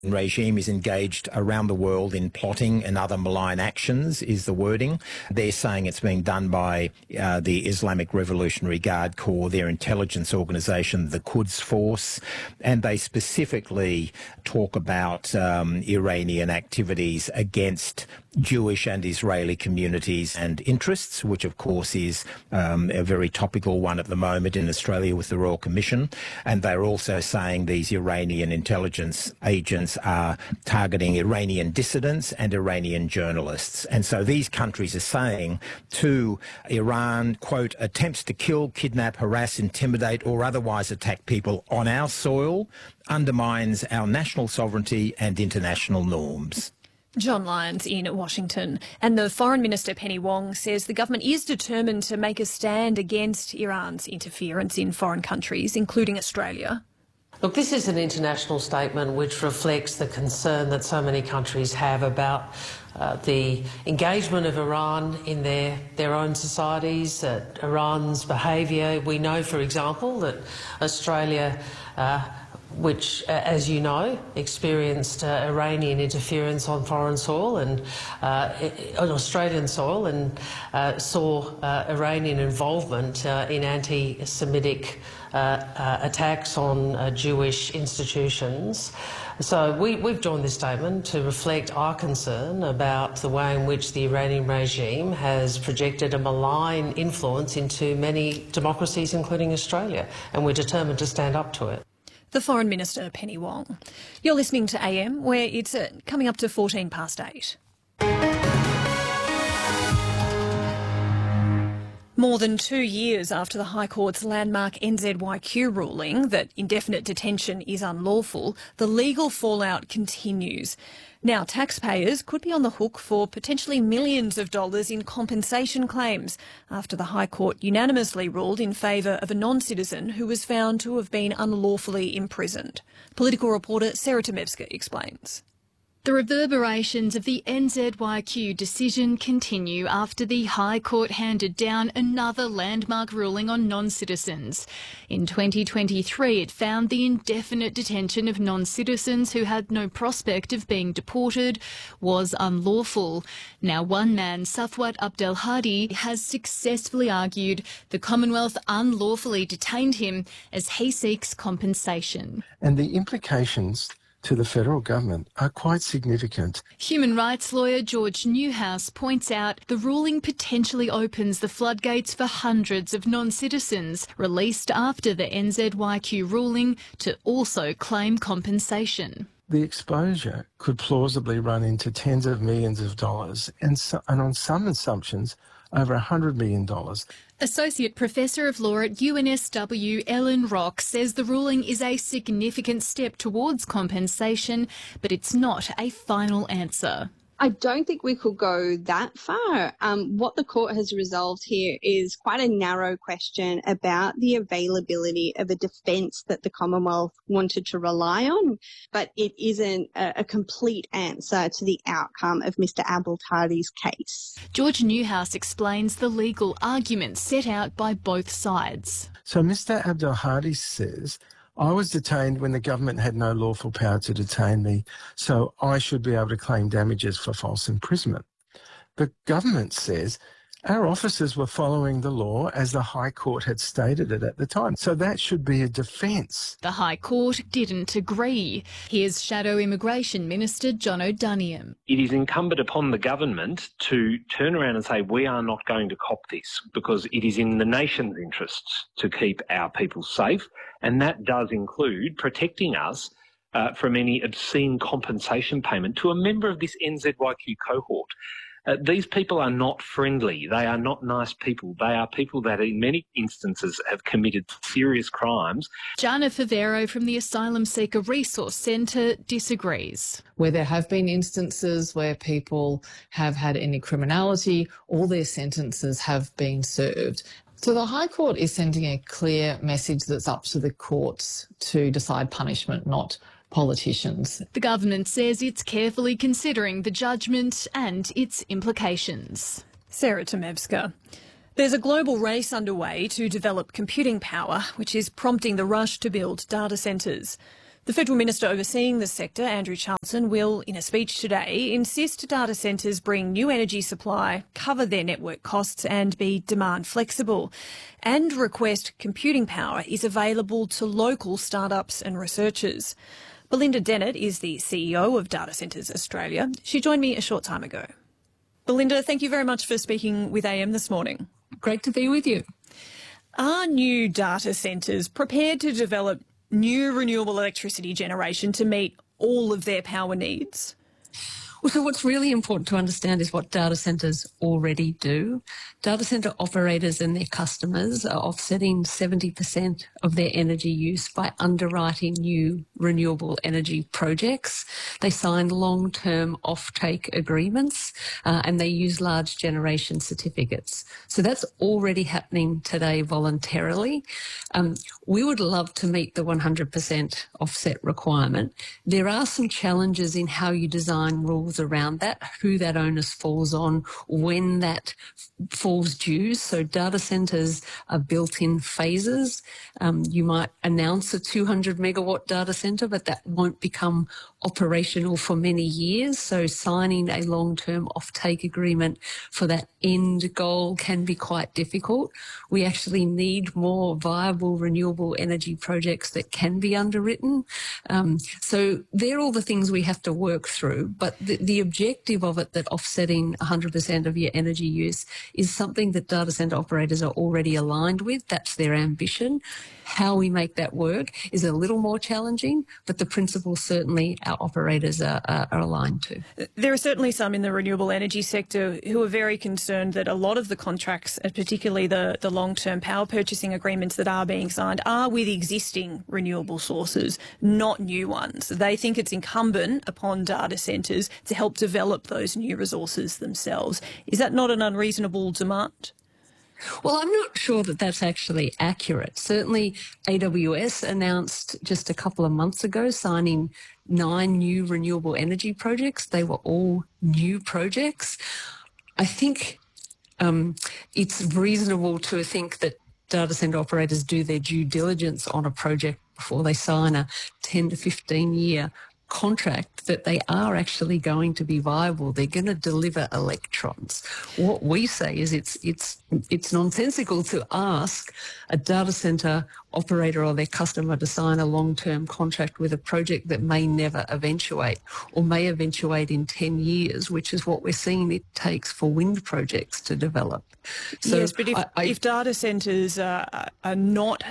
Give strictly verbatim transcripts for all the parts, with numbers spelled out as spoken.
regime is engaged around the world in plotting and other malign actions, is the wording. They're saying it's being done by uh, the Islamic Revolutionary Guard Corps, their intelligence organisation, the Quds Force, and they specifically talk about um, Iranian activities against Jewish and Israeli communities and interests, which of course is um, a very topical one at the moment in Australia with the Royal Commission. And they're also saying these Iranian intelligence agents are targeting Iranian dissidents and Iranian journalists. And so these countries are saying to Iran, quote, attempts to kill, kidnap, harass, intimidate or otherwise attack people on our soil undermines our national sovereignty and international norms. John Lyons in Washington. And the Foreign Minister, Penny Wong, says the government is determined to make a stand against Iran's interference in foreign countries, including Australia. Look, this is an international statement which reflects the concern that so many countries have about uh, the engagement of Iran in their, their own societies, uh, Iran's behaviour. We know, for example, that Australia uh, which, uh, as you know, experienced uh, Iranian interference on foreign soil and uh, on Australian soil and uh, saw uh, Iranian involvement uh, in anti-Semitic uh, uh, attacks on uh, Jewish institutions. So we, we've joined this statement to reflect our concern about the way in which the Iranian regime has projected a malign influence into many democracies, including Australia, and we're determined to stand up to it. The Foreign Minister, Penny Wong. You're listening to A M, where it's uh, coming up to fourteen past eight. More than two years after the High Court's landmark N Z Y Q ruling that indefinite detention is unlawful, the legal fallout continues. Now, taxpayers could be on the hook for potentially millions of dollars in compensation claims after the High Court unanimously ruled in favour of a non-citizen who was found to have been unlawfully imprisoned. Political reporter Sarah Temevska explains. The reverberations of the N Z Y Q decision continue after the High Court handed down another landmark ruling on non-citizens. In twenty twenty-three, it found the indefinite detention of non-citizens who had no prospect of being deported was unlawful. Now, one man, Safwat Abdelhadi, has successfully argued the Commonwealth unlawfully detained him as he seeks compensation. And the implications to the federal government are quite significant. Human rights lawyer George Newhouse points out the ruling potentially opens the floodgates for hundreds of non-citizens released after the N Z Y Q ruling to also claim compensation. The exposure could plausibly run into tens of millions of dollars and, so, and on some assumptions, over one hundred million dollars. Associate Professor of Law at U N S W Ellen Rock says the ruling is a significant step towards compensation, but it's not a final answer. I don't think we could go that far. Um, what the court has resolved here is quite a narrow question about the availability of a defence that the Commonwealth wanted to rely on, but it isn't a, a complete answer to the outcome of Mister Abdelhadi's case. George Newhouse explains the legal arguments set out by both sides. So Mister Abdelhadi says, I was detained when the government had no lawful power to detain me, so I should be able to claim damages for false imprisonment. The government says our officers were following the law as the High Court had stated it at the time, so that should be a defence. The High Court didn't agree. Here's Shadow Immigration Minister John O'Doniam. It is incumbent upon the government to turn around and say we are not going to cop this because it is in the nation's interests to keep our people safe, and that does include protecting us uh, from any obscene compensation payment to a member of this N Z Y Q cohort. Uh, these people are not friendly. They are not nice people. They are people that in many instances have committed serious crimes. Jana Favero from the Asylum Seeker Resource Centre disagrees. Where there have been instances where people have had any criminality, all their sentences have been served. So the High Court is sending a clear message that's up to the courts to decide punishment, not politicians. The government says it's carefully considering the judgment and its implications. Sarah Temevska. There's a global race underway to develop computing power, which is prompting the rush to build data centres. The Federal Minister overseeing the sector, Andrew Charlton, will, in a speech today, insist data centres bring new energy supply, cover their network costs and be demand flexible, and request computing power is available to local startups and researchers. Belinda Dennett is the C E O of Data Centres Australia. She joined me a short time ago. Belinda, thank you very much for speaking with A M this morning. Great to be with you. Are new data centres prepared to develop new renewable electricity generation to meet all of their power needs? Well, so what's really important to understand is what data centres already do. Data centre operators and their customers are offsetting seventy percent of their energy use by underwriting new renewable energy projects. They sign long-term offtake agreements uh, and they use large generation certificates. So that's already happening today voluntarily. Um, we would love to meet the one hundred percent offset requirement. There are some challenges in how you design rules around that, who that onus falls on, when that falls due. So data centres are built in phases. Um, you might announce a two hundred megawatt data centre, but that won't become operational for many years. So signing a long-term offtake agreement for that end goal can be quite difficult. We actually need more viable renewable energy projects that can be underwritten. Um, so they're all the things we have to work through. But the, the objective of it, that offsetting one hundred percent of your energy use, is something that data centre operators are already aligned with. That's their ambition. How we make that work is a little more challenging, but the principle certainly our operators are, are, are aligned to. There are certainly some in the renewable energy sector who are very concerned that a lot of the contracts, particularly the, the long-term power purchasing agreements that are being signed, are with existing renewable sources, not new ones. They think it's incumbent upon data centres to help develop those new resources themselves. Is that not an unreasonable demand? Well, I'm not sure that that's actually accurate. Certainly, A W S announced just a couple of months ago signing nine new renewable energy projects. They were all new projects. I think um, it's reasonable to think that data centre operators do their due diligence on a project before they sign a ten to fifteen year contract, that they are actually going to be viable. They're going to deliver electrons. What we say is it's it's it's nonsensical to ask a data centre operator or their customer to sign a long-term contract with a project that may never eventuate, or may eventuate in ten years, which is what we're seeing it takes for wind projects to develop. So yes, but if, I, I, if data centres are, are not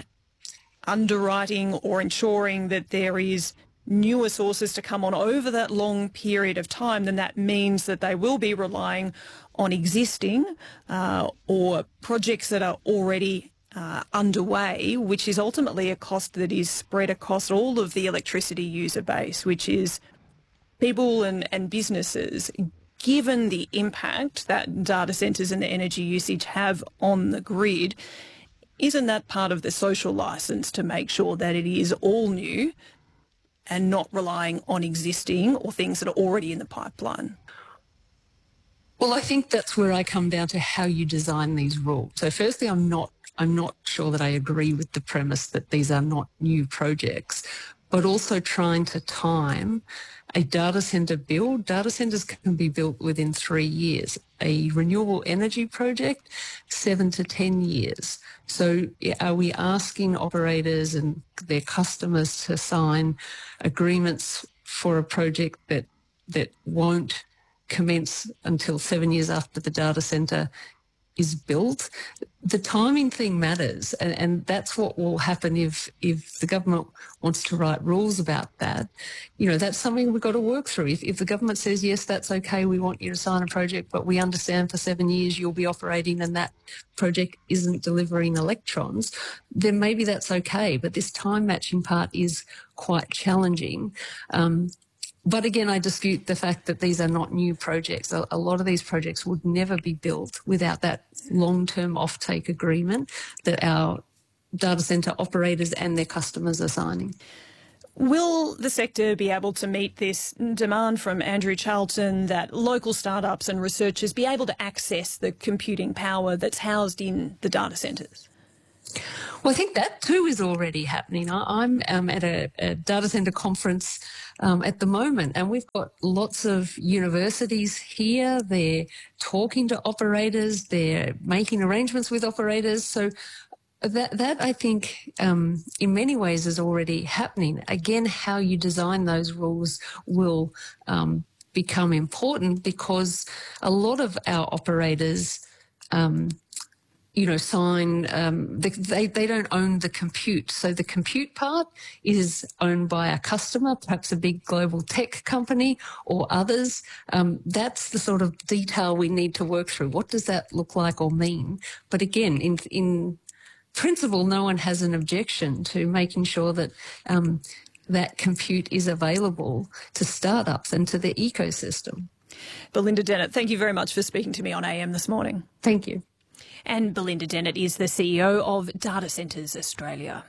underwriting or ensuring that there is newer sources to come on over that long period of time, then that means that they will be relying on existing uh, or projects that are already uh, underway, which is ultimately a cost that is spread across all of the electricity user base, which is people and, and businesses. Given the impact that data centres and the energy usage have on the grid, isn't that part of the social licence to make sure that it is all new and not relying on existing or things that are already in the pipeline? Well, I think that's where I come down to how you design these rules. So firstly, I'm not I'm not sure that I agree with the premise that these are not new projects, but also trying to time a data centre build. Data centres can be built within three years. A renewable energy project, seven to ten years. So are we asking operators and their customers to sign agreements for a project that that won't commence until seven years after the data centre is built? The timing thing matters, and, and that's what will happen if if the government wants to write rules about that. You know, that's something we've got to work through. If, if the government says, yes, that's okay, we want you to sign a project, but we understand for seven years you'll be operating and that project isn't delivering electrons, then maybe that's okay. But this time matching part is quite challenging. Um, But again, I dispute the fact that these are not new projects. A, a lot of these projects would never be built without that long-term offtake agreement that our data centre operators and their customers are signing. Will the sector be able to meet this demand from Andrew Charlton that local startups and researchers be able to access the computing power that's housed in the data centres? Well, I think that too is already happening. I, I'm um, at a, a data centre conference um, at the moment, and we've got lots of universities here. They're talking to operators, they're making arrangements with operators. So that, that I think, um, in many ways is already happening. Again, how you design those rules will um, become important, because a lot of our operators um, you know, sign, um, they, they, they don't own the compute. So the compute part is owned by a customer, perhaps a big global tech company or others. Um, that's the sort of detail we need to work through. What does that look like or mean? But again, in, in principle, no one has an objection to making sure that um, that compute is available to startups and to the ecosystem. Belinda Dennett, thank you very much for speaking to me on A M this morning. Thank you. And Belinda Dennett is the C E O of Data Centres Australia.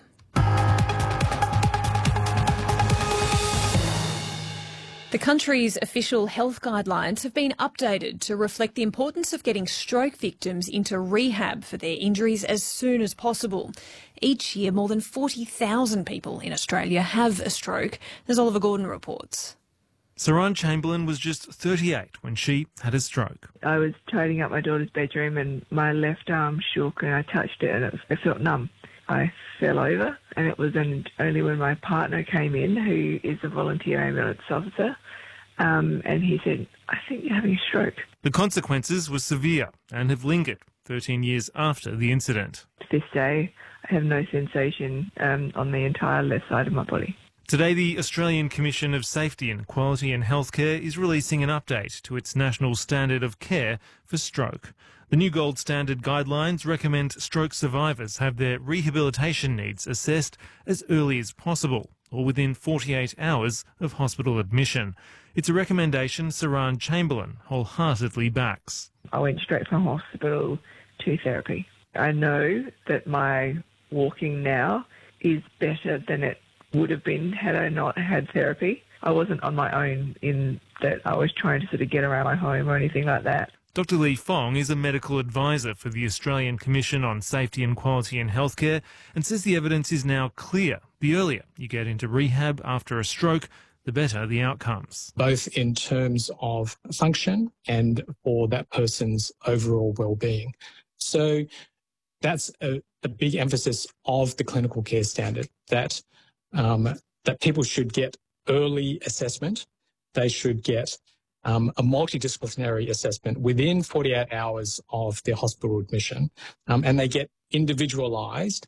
The country's official health guidelines have been updated to reflect the importance of getting stroke victims into rehab for their injuries as soon as possible. Each year, more than forty thousand people in Australia have a stroke, as Oliver Gordon reports. Saran Chamberlain was just thirty-eight when she had a stroke. I was tidying up my daughter's bedroom and my left arm shook and I touched it and it, was, it felt numb. I fell over, and it was only when my partner came in, who is a volunteer ambulance officer, um, and he said, I think you're having a stroke. The consequences were severe and have lingered thirteen years after the incident. To this day, I have no sensation um, on the entire left side of my body. Today, the Australian Commission of Safety and Quality in Healthcare is releasing an update to its national standard of care for stroke. The new gold standard guidelines recommend stroke survivors have their rehabilitation needs assessed as early as possible, or within forty-eight hours of hospital admission. It's a recommendation Saran Chamberlain wholeheartedly backs. I went straight from hospital to therapy. I know that my walking now is better than it would have been had I not had therapy. I wasn't on my own in that I was trying to sort of get around my home or anything like that. Doctor Lee Fong is a medical advisor for the Australian Commission on Safety and Quality in Healthcare and says the evidence is now clear. The earlier you get into rehab after a stroke, the better the outcomes. Both in terms of function and for that person's overall well-being. So that's a, a big emphasis of the clinical care standard, that um, that people should get early assessment. They should get um, a multidisciplinary assessment within forty-eight hours of their hospital admission, um, and they get individualised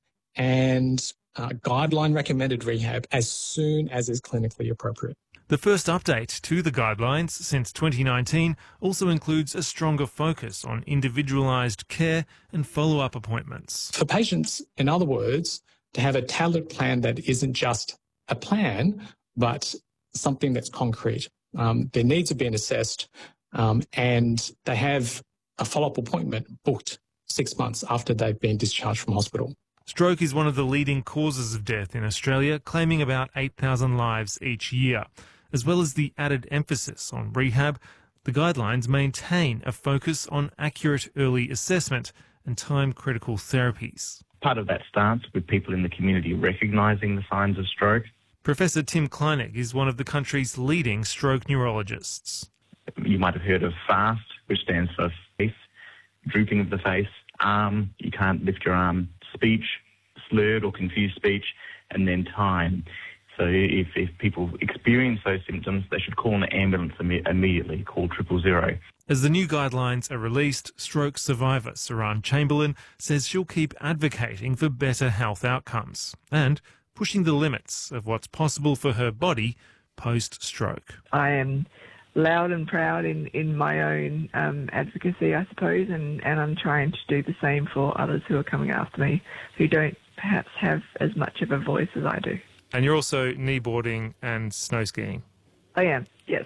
and uh, guideline recommended rehab as soon as is clinically appropriate. The first update to the guidelines since twenty nineteen also includes a stronger focus on individualised care and follow-up appointments. For patients, in other words, to have a tailored plan that isn't just a plan, but something that's concrete. Um, their needs are being assessed, um, and they have a follow-up appointment booked six months after they've been discharged from hospital. Stroke is one of the leading causes of death in Australia, claiming about eight thousand lives each year. As well as the added emphasis on rehab, the guidelines maintain a focus on accurate early assessment and time-critical therapies. Part of that starts with people in the community recognising the signs of stroke. Professor Tim Kleinig is one of the country's leading stroke neurologists. You might have heard of FAST, which stands for face, drooping of the face, arm, you can't lift your arm, speech, slurred or confused speech, and then time. So if, if people experience those symptoms, they should call an ambulance imme- immediately, call triple zero. As the new guidelines are released, stroke survivor Saran Chamberlain says she'll keep advocating for better health outcomes and pushing the limits of what's possible for her body post-stroke. I am loud and proud in, in my own um, advocacy, I suppose, and, and I'm trying to do the same for others who are coming after me, who don't perhaps have as much of a voice as I do. And you're also kneeboarding and snow skiing. I am, yes.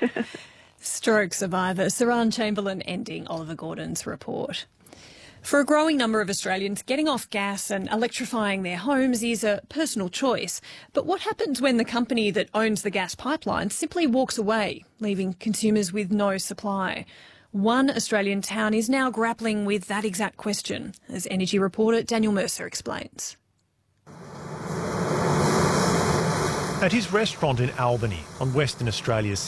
Stroke survivor Saran Chamberlain ending Oliver Gordon's report. For a growing number of Australians, getting off gas and electrifying their homes is a personal choice. But what happens when the company that owns the gas pipeline simply walks away, leaving consumers with no supply? One Australian town is now grappling with that exact question, as energy reporter Daniel Mercer explains. At his restaurant in Albany, on Western Australia's